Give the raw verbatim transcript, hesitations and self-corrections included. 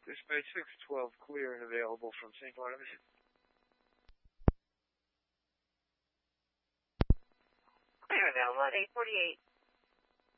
Dispatch six twelve, clear and available from Saint Barnabas. Clear and available at eight forty-eight.